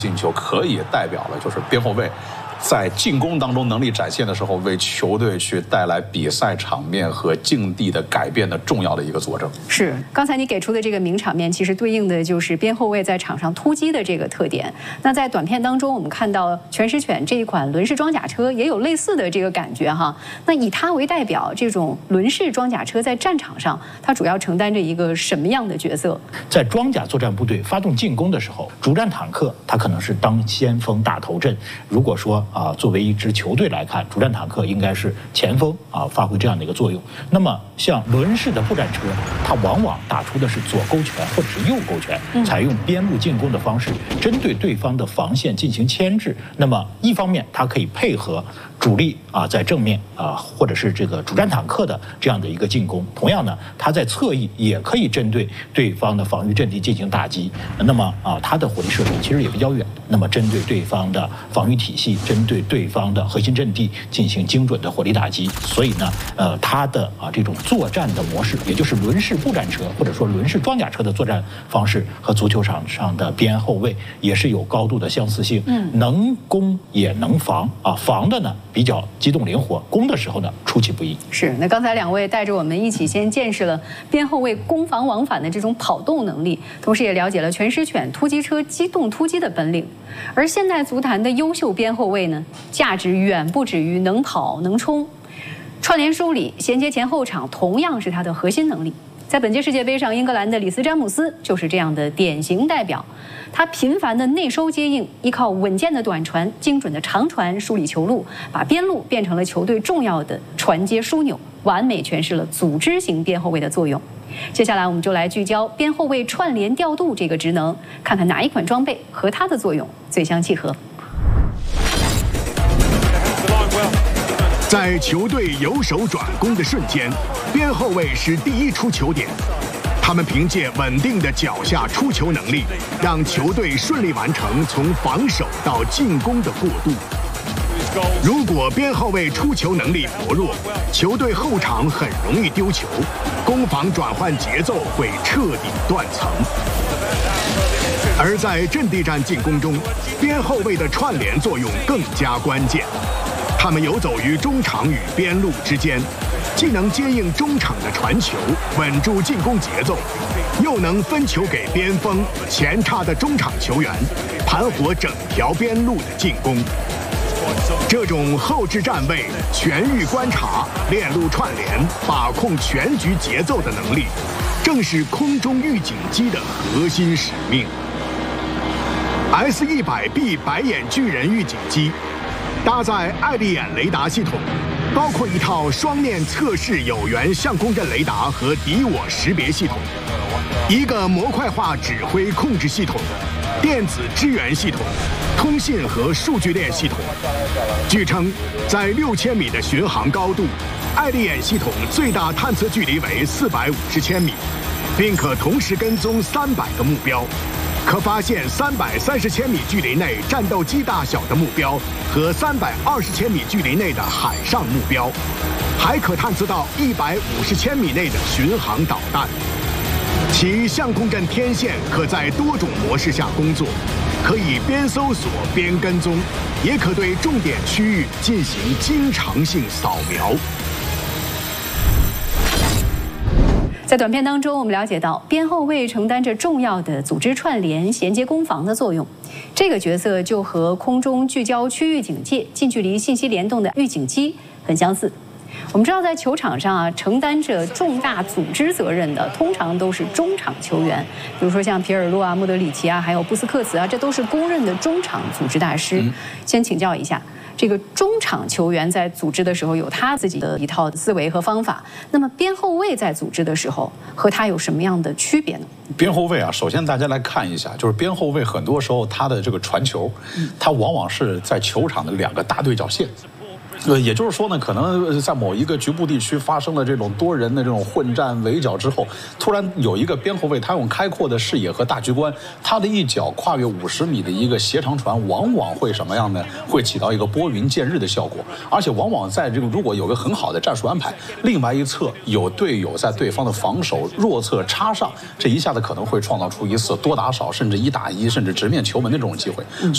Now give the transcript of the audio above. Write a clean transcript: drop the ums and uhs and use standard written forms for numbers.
进球可以代表了就是边后卫在进攻当中能力展现的时候，为球队去带来比赛场面和境地的改变的重要的一个佐证。 是，刚才你给出的这个名场面，其实对应的就是边后卫在场上突击的这个特点。那在短片当中，我们看到全狮犬这一款轮式装甲车也有类似的这个感觉哈。那以它为代表，这种轮式装甲车在战场上，它主要承担着一个什么样的角色？ 在装甲作战部队发动进攻的时候，主战坦克它可能是当先锋大头阵。如果说作为一支球队来看，主战坦克应该是前锋发挥这样的一个作用。那么像轮式的步战车，它往往打出的是左勾拳或者是右勾拳，采用边路进攻的方式，针对对方的防线进行牵制。那么一方面，它可以配合主力在正面或者是这个主战坦克的这样的一个进攻。同样呢，它在侧翼也可以针对对方的防御阵地进行打击。那么它的火力射程其实也比较远。那么针对对方的防御体系，针对对方的核心阵地进行精准的火力打击。所以呢，它的这种作战的模式，也就是轮式步战车或者说轮式装甲车的作战方式，和足球场上的边后卫也是有高度的相似性。能攻也能防防的呢比较机动灵活，攻的时候呢出其不意。 是，那刚才两位带着我们一起先见识了边后卫攻防往返的这种跑动能力，同时也了解了全狮犬突击车机动突击的本领。而现代足坛的优秀边后卫呢，价值远不止于能跑能冲，串联梳理、衔接前后场同样是他的核心能力。在本届世界杯上，英格兰的里斯詹姆斯就是这样的典型代表。他频繁的内收接应，依靠稳健的短传、精准的长传梳理球路，把边路变成了球队重要的传接枢纽，完美诠释了组织型边后卫的作用。接下来我们就来聚焦边后卫串联调度这个职能，看看哪一款装备和它的作用最相契合。 在球队由守转攻的瞬间，边后卫是第一出球点。他们凭借稳定的脚下出球能力，让球队顺利完成从防守到进攻的过渡。如果边后卫出球能力薄弱，球队后场很容易丢球，攻防转换节奏会彻底断层。而在阵地战进攻中，边后卫的串联作用更加关键。他们游走于中场与边路之间，既能接应中场的传球，稳住进攻节奏，又能分球给边锋、前插的中场球员，盘活整条边路的进攻。这种后置站位、全域观察、链路串联、把控全局节奏的能力，正是空中预警机的核心使命。S100B 白眼巨人预警机搭载爱丽眼雷达系统，包括一套双面测试有源相控阵雷达和敌我识别系统，一个模块化指挥控制系统，电子支援系统，通信和数据链系统。据称，在6000米的巡航高度，爱丽眼系统最大探测距离为450千米，并可同时跟踪300个目标。可发现330千米距离内战斗机大小的目标和320千米距离内的海上目标，还可探测到150千米内的巡航导弹。其相控阵天线可在多种模式下工作，可以边搜索边跟踪，也可对重点区域进行经常性扫描。 在短片当中，我们了解到边后卫承担着重要的组织串联、衔接攻防的作用。这个角色就和空中聚焦区域警戒、近距离信息联动的预警机很相似。我们知道，在球场上承担着重大组织责任的，通常都是中场球员，比如说像皮尔洛莫德里奇还有布斯克茨这都是公认的中场组织大师。先请教一下，这个中场球员在组织的时候有他自己的一套思维和方法，那么边后卫在组织的时候和他有什么样的区别呢？ 边后卫首先大家来看一下，就是边后卫很多时候他的这个传球，他往往是在球场的2个大对角线。也就是说呢，可能在某一个局部地区发生了这种多人的这种混战围剿之后，突然有一个边后卫，他用开阔的视野和大局观，他的一脚跨越50米的一个斜长传，往往会什么样呢？会起到一个拨云见日的效果，而且往往在这个如果有个很好的战术安排，另外一侧有队友在对方的防守弱侧插上，这一下子可能会创造出一次多打少，甚至1打1，甚至直面球门的这种机会。